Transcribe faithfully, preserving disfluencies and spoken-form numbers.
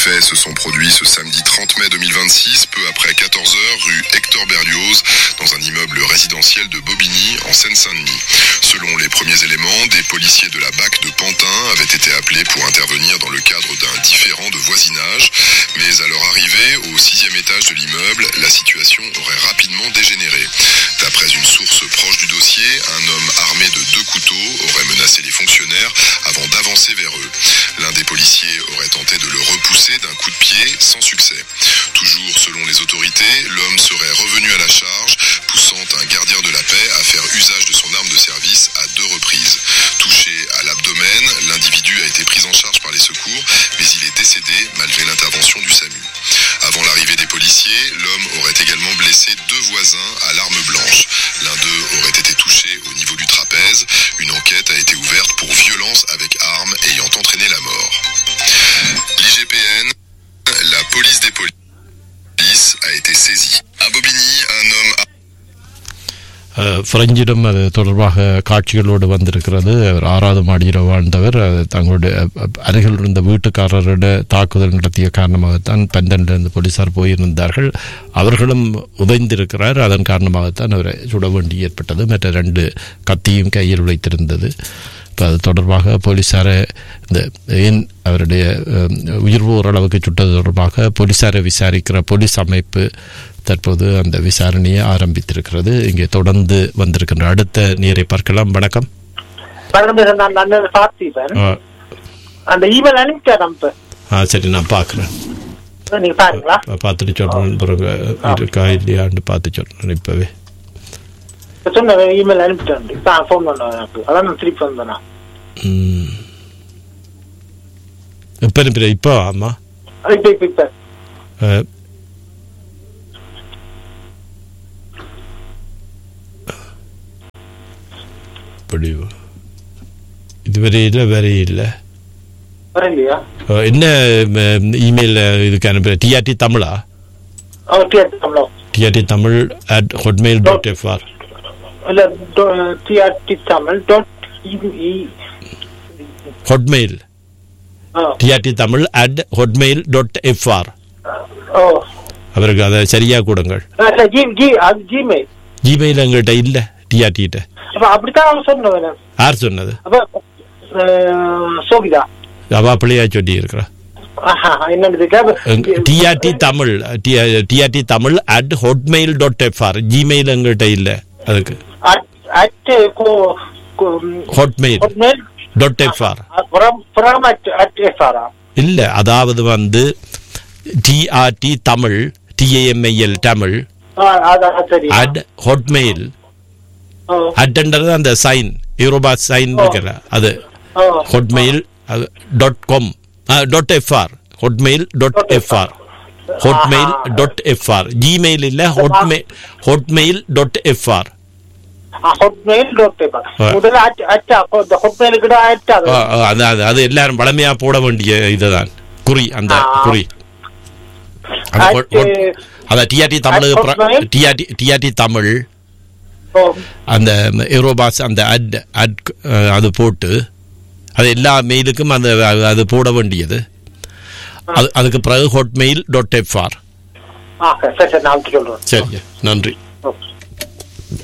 faits se sont produits ce samedi trente mai deux mille vingt-six, peu après quatorze heures, rue Hector Berlioz, dans un immeuble résidentiel de Bobigny, en Seine-Saint-Denis. Selon les premiers éléments, des policiers de la B A C de Pantin avaient été appelés pour intervenir dans le cadre d'un différend de voisinage, mais à leur arrivée au sixième étage de l'immeuble, la situation aurait rapidement dégénéré. D'après une source proche du dossier, un homme armé de deux couteaux aurait menacé les fonctionnaires avant d'avancer vers eux. L'un des policiers aurait tenté de le repousser d'un coup de pied, sans succès. Toujours selon les autorités, l'homme serait revenu à la charge, poussant un gardien de la paix à faire usage de son arme de service à deux reprises. Touché à l'abdomen, l'individu a été pris en charge par les secours, mais il est décédé malgré l'intervention du SAMU. Avant l'arrivée des policiers, l'homme aurait également blessé deux voisins à l'arme blanche. L'un d'eux aurait été touché au niveau du trapèze. Une enquête a été ouverte pour violence avec arme ayant entraîné la mort. L'I G P N, la police des polices, a été saisie. À Bobigny, un homme a... பிரெஞ்சிடம் அது தொடர்பாக காட்சிகளோடு வந்திருக்கிறது. அவர் ஆறாவது மாடியில் வாழ்ந்தவர். தங்களுடைய அருகில் இருந்த வீட்டுக்காரரோட தாக்குதல் நடத்திய காரணமாகத்தான் பந்தனிலிருந்து போலீசார் போயிருந்தார்கள். அவர்களும் உதைந்திருக்கிறார். அதன் காரணமாகத்தான் அவரை சுட வேண்டி ஏற்பட்டது. மற்ற ரெண்டு கத்தியும் கையில் வைத்திருந்தது. இப்போ அது தொடர்பாக போலீஸாரை இந்த ஏன் அவருடைய உயிர்வு ஓரளவுக்கு சுட்டது தொடர்பாக போலீஸாரை விசாரிக்கிற போலீஸ் அமைப்பு தற்போது அந்த விசாரணையை ஆரம்பித்திருக்கிறது. இங்கே தொடர்ந்து வந்திருக்கின்ற அடுத்த நீரை பார்க்கலாம். வணக்கம். ஆ சரி, நான் பார்க்குறேன். பார்த்துட்டு சொல்கிறேன். பிறகு இருக்கா இல்லையான்னு பார்த்து சொல்கிறேன். இப்போவே இமெயில் அனுப்பிட்டேன். ஃபோன் பண்ணேன். அதான் நான் திருப்பி வந்தேன். இப்போ அனுப்பிடுறேன். இப்போ ஆமா இப்போ இப்போ இப்போ இதுவரை இல்லை, வேற இல்லை. வரலையா? என்ன இமெயில் இதுக்கு அனுப்புற? TRT Tamizha? TRT Tamizha? TRT Tamil at Hotmail dot FR. இல்ல, TRT Tamil dot Hotmail. TRT Tamil at Hotmail dot FR. அவருக்கு அதை சரியா கொடுங்கள். ஜிமெயில் ஜிமெயில் எங்கள்கிட்ட இல்லை. டிஆர்டிட்ட அப்படித்தான் சொன்னேன். யார் சொன்னது? சோபிதா. அவ பிள்ளையா சொல்லி இருக்கிறா. TRT Tamil TRT Tamil at Hotmail dot FR. Gmail எங்கள்கிட்ட இல்லை. அதுக்கு ஹாட்மெயில் டாட் எஃப்ஆர் இல்ல. அதாவது வந்து TRT Tamil டிஏஎம்ஐஎல் Tamil at Hotmail. அட்ன்றது அந்த சைன் யூரோபா சைன் இருக்கிற அது Hotmail dot com dot FR. Hotmail dot FR. Hotmail dot FR. Gmail இல்ல, ஹாட்மெயில் ஹாட்மெயில் டாட் எஃப்ஆர். அது எல்லாரும் பழமையா போட வேண்டிய இதுதான் குறி. அந்த குறி அத TRT Tamil TRT TRT Tamil அந்த யூரோபாஸ் அந்த அட் அட் அது போட்டு அது எல்லா மெயிலுக்கும் அந்த அது போட வேண்டியது. அதுக்கு பிறகு ஹாட்மெயில் டாட் எஃப்ஆர். சரி, நன்றி.